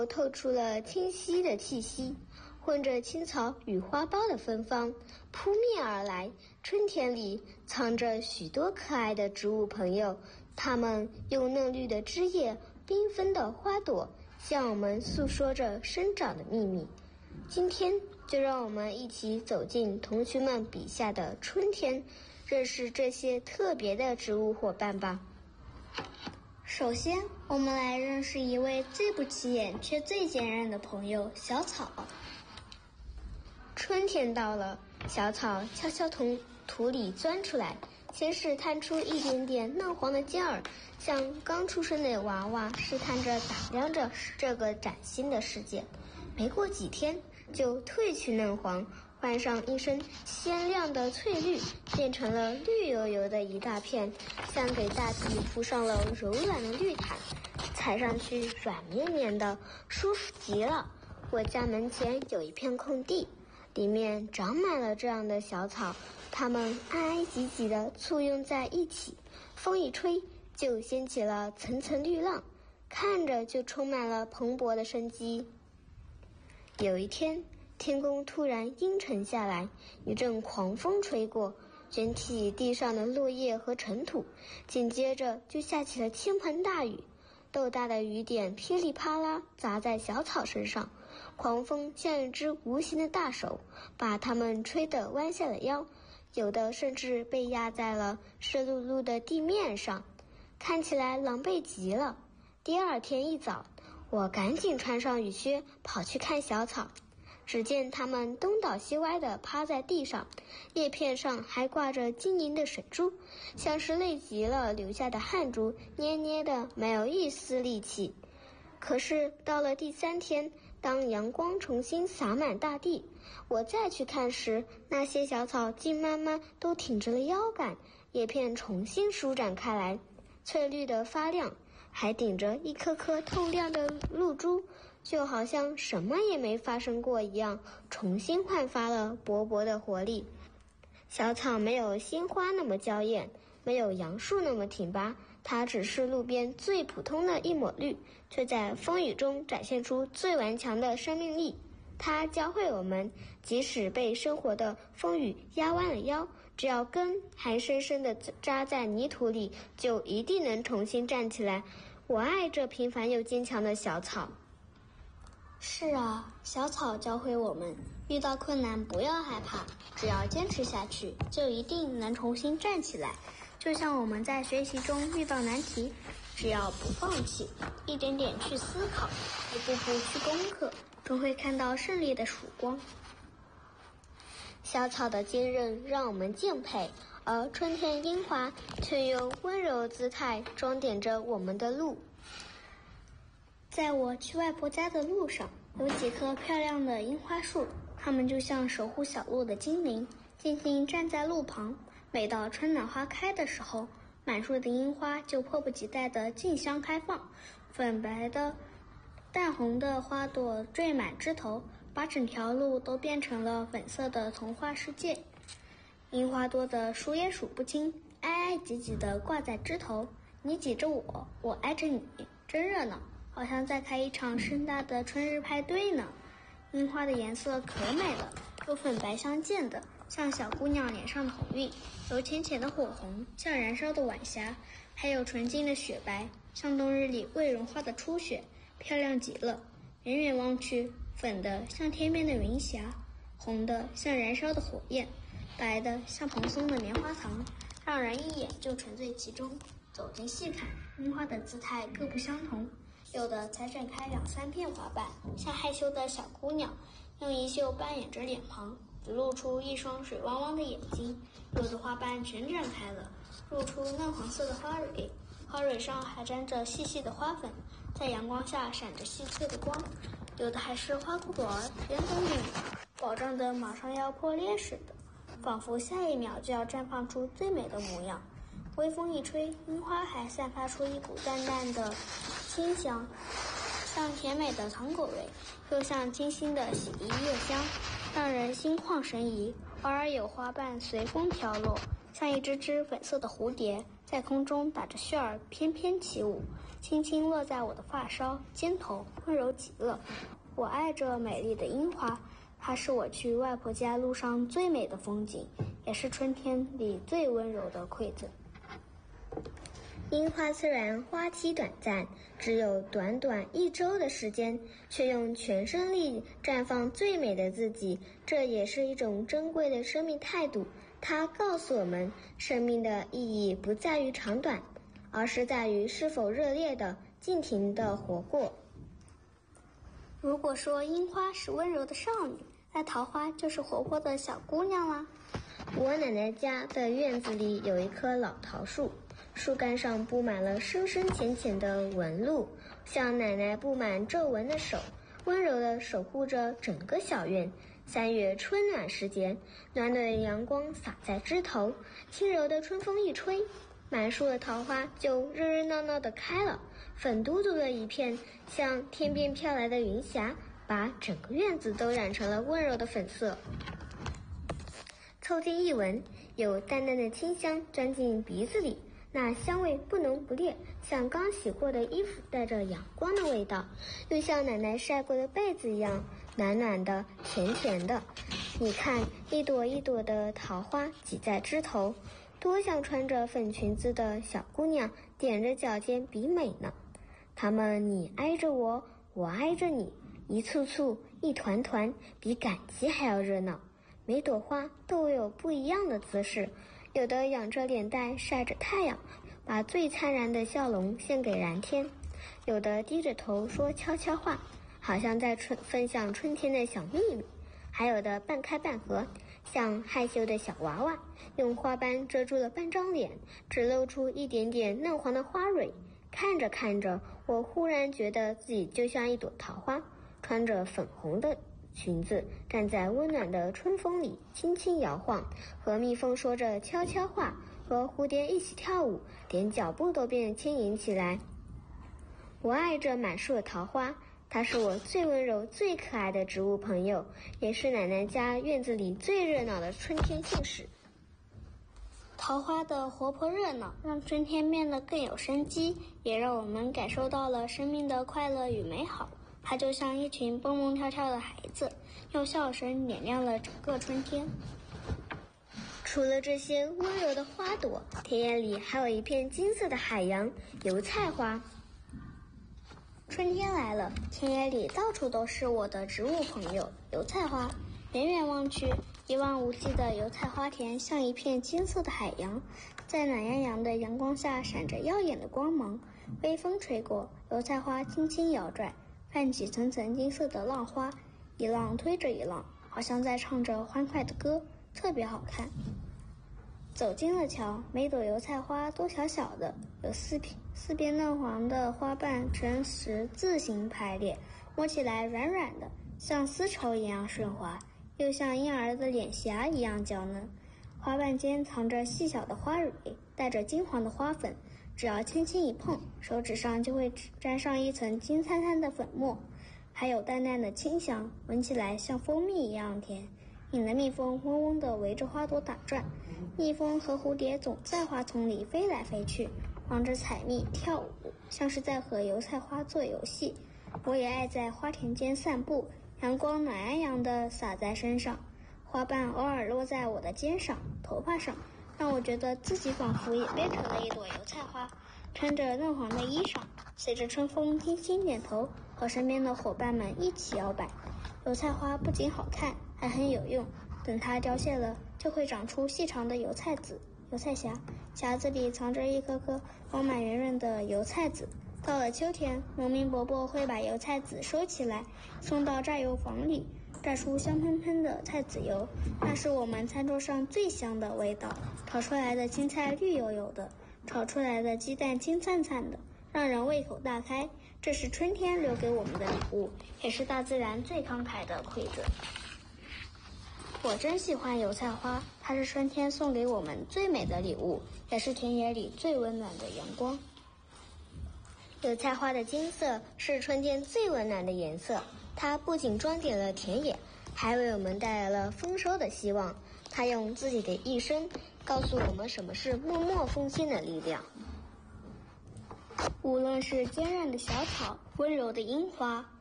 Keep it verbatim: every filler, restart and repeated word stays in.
透出了清晰的气息，混着青草与花苞的芬芳扑面而来。春天里藏着许多可爱的植物朋友，它们用嫩绿的枝叶、缤纷的花朵向我们诉说着生长的秘密。今天就让我们一起走进同学们笔下的春天，认识这些特别的植物伙伴吧。 首先，我们来认识一位最不起眼却最坚韧的朋友——小草。 春天到了，小草悄悄从土里钻出来，先是探出一点点嫩黄的尖儿，像刚出生的娃娃试探着打量着这个崭新的世界。没过几天，就褪去嫩黄，换上一身鲜亮的翠绿，变成了绿油油的一大片，像给大地铺上了柔软的绿毯，踩上去软绵绵的，舒服极了。我家门前有一片空地，里面长满了这样的小草，它们挨挨挤挤地簇拥在一起，风一吹就掀起了层层绿浪，看着就充满了蓬勃的生机。有一天，天空突然阴沉下来，一阵狂风吹过，卷起地上的落叶和尘土，紧接着就下起了倾盆大雨。豆大的雨点噼里啪啦砸在小草身上，狂风像一只无形的大手，把它们吹得弯下了腰，有的甚至被压在了湿漉漉的地面上，看起来狼狈极了。第二天一早，我赶紧穿上雨靴跑去看小草，只见它们东倒西歪地趴在地上，叶片上还挂着晶莹的水珠，像是累极了流下的汗珠，捏捏的没有一丝力气。可是到了第三天，当阳光重新洒满大地，我再去看时，那些小草竟慢慢都挺直了腰杆，叶片重新舒展开来，翠绿的发亮，还顶着一颗颗透亮的露珠，就好像什么也没发生过一样，重新焕发了勃勃的活力。小草没有鲜花那么娇艳，没有杨树那么挺拔，它只是路边最普通的一抹绿，却在风雨中展现出最顽强的生命力。它教会我们，即使被生活的风雨压弯了腰，只要根还深深地扎在泥土里，就一定能重新站起来。我爱这平凡又坚强的小草。 是啊，小草教会我们，遇到困难不要害怕，只要坚持下去，就一定能重新站起来。就像我们在学习中遇到难题，只要不放弃，一点点去思考，一步步去攻克，终会看到胜利的曙光。 小草的坚韧让我们敬佩，而春天樱花却用温柔姿态装点着我们的路。 在我去外婆家的路上，有几棵漂亮的樱花树，它们就像守护小路的精灵，静静站在路旁。每到春暖花开的时候，满树的樱花就迫不及待地竞相开放，粉白的、淡红的花朵缀满枝头，把整条路都变成了粉色的童话世界。樱花多得数也数不清，挨挨挤挤地挂在枝头，你挤着我，我挨着你，真热闹，好像在开一场盛大的春日派对呢。樱花的颜色可美了，有粉白相间的，像小姑娘脸上的红晕，有浅浅的火红，像燃烧的晚霞，还有纯净的雪白，像冬日里未融化的初雪，漂亮极了。远远望去，粉的像天边的云霞，红的像燃烧的火焰，白的像蓬松的棉花糖，让人一眼就沉醉其中。走近细看，樱花的姿态各不相同，有的才展开两三片花瓣，像害羞的小姑娘，用衣袖扮演着脸庞，只露出一双水汪汪的眼睛；有的花瓣全展开了，露出嫩黄色的花蕊，花蕊上还沾着细细的花粉，在阳光下闪着细碎的光；有的还是花骨朵儿圆滚滚，饱胀得马上要破裂似的，仿佛下一秒就要绽放出最美的模样。微风一吹，樱花还散发出一股淡淡的清香，像甜美的糖果味，又像清新的洗涤月香，让人心旷神怡。偶尔有花瓣随风飘落，像一只只粉色的蝴蝶，在空中打着旋儿翩翩起舞， 轻轻落在我的发梢、肩头，温柔极了。我爱这美丽的樱花，它是我去外婆家路上最美的风景，也是春天里最温柔的馈赠。 樱花虽然花期短暂，只有短短一周的时间，却用全身力绽放最美的自己，这也是一种珍贵的生命态度。它告诉我们，生命的意义不在于长短，而是在于是否热烈的、尽情的活过。 如果说樱花是温柔的少女，那桃花就是活泼的小姑娘啦。 我奶奶家的院子里有一棵老桃树，树干上布满了深深浅浅的纹路，像奶奶布满皱纹的手，温柔地守护着整个小院。三月春暖时节，暖暖的阳光洒在枝头，轻柔的春风一吹，满树的桃花就热热闹闹地开了，粉嘟嘟的一片，像天边飘来的云霞，把整个院子都染成了温柔的粉色。凑近一闻，有淡淡的清香钻进鼻子里，那香味不浓不烈，像刚洗过的衣服带着阳光的味道，又像奶奶晒过的被子一样暖暖的、甜甜的。你看，一朵一朵的桃花挤在枝头，多像穿着粉裙子的小姑娘踮着脚尖比美呢。她们你挨着我，我挨着你，一簇簇，一团团，比赶集还要热闹。每朵花都有不一样的姿势，有的仰着脸蛋晒着太阳，把最灿然的笑容献给蓝天；有的低着头说悄悄话，好像在春分享春天的小秘密；还有的半开半合，像害羞的小娃娃，用花瓣遮住了半张脸，只露出一点点嫩黄的花蕊。看着看着，我忽然觉得自己就像一朵桃花，穿着粉红的裙子，站在温暖的春风里，轻轻摇晃，和蜜蜂说着悄悄话，和蝴蝶一起跳舞，连脚步都变得轻盈起来。我爱这满树的桃花，它是我最温柔、最可爱的植物朋友，也是奶奶家院子里最热闹的春天信使。 桃花的活泼热闹让春天变得更有生机，也让我们感受到了生命的快乐与美好。它就像一群蹦蹦跳跳的孩子，用笑声点亮了整个春天。 除了这些温柔的花朵，田野里还有一片金色的海洋——油菜花。 春天来了，田野里到处都是我的植物朋友油菜花。远远望去，一望无际的油菜花田像一片金色的海洋，在暖洋洋的阳光下闪着耀眼的光芒。微风吹过，油菜花轻轻摇拽，泛起层层金色的浪花，一浪推着一浪，好像在唱着欢快的歌，特别好看。走近了瞧，每朵油菜花都小小的，有四片四边嫩黄的花瓣呈十字形排列，摸起来软软的，像丝绸一样顺滑，又像婴儿的脸颊一样娇嫩。花瓣间藏着细小的花蕊，带着金黄的花粉，只要轻轻一碰，手指上就会沾上一层金灿灿的粉末，还有淡淡的清香，闻起来像蜂蜜一样甜，引得蜜蜂嗡嗡地围着花朵打转。蜜蜂和蝴蝶总在花丛里飞来飞去，忙着采蜜跳舞，像是在和油菜花做游戏。我也爱在花田间散步，阳光暖洋洋地洒在身上，花瓣偶尔落在我的肩上、头发上，让我觉得自己仿佛也变成了一朵油菜花，穿着嫩黄的衣裳，随着春风轻轻点头，和身边的伙伴们一起摇摆。油菜花不仅好看，还很有用，等它凋谢了，就会长出细长的油菜籽、油菜荚，匣子里藏着一颗颗饱满圆润的油菜籽。到了秋天，农民伯伯会把油菜籽收起来，送到榨油坊里，榨出香喷喷的菜籽油，那是我们餐桌上最香的味道。炒出来的青菜绿油油的，炒出来的鸡蛋金灿灿的，让人胃口大开。这是春天留给我们的礼物，也是大自然最慷慨的馈赠。我真喜欢油菜花，它是春天送给我们最美的礼物，也是田野里最温暖的阳光。 油菜花的金色是春天最温暖的颜色，它不仅装点了田野，还为我们带来了丰收的希望。它用自己的一生告诉我们什么是默默奉献的力量。 无论是坚韧的小草，温柔的樱花，